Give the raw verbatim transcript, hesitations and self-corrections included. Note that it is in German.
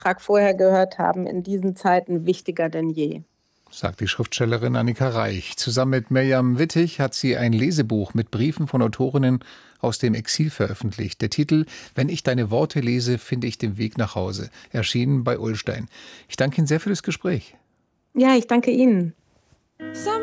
Beitrag vorher gehört haben, in diesen Zeiten wichtiger denn je. Sagt die Schriftstellerin Annika Reich. Zusammen mit Mirjam Wittig hat sie ein Lesebuch mit Briefen von Autorinnen aus dem Exil veröffentlicht. Der Titel »Wenn ich deine Worte lese, finde ich den Weg nach Hause«, erschienen bei Ullstein. Ich danke Ihnen sehr für das Gespräch. Ja, ich danke Ihnen.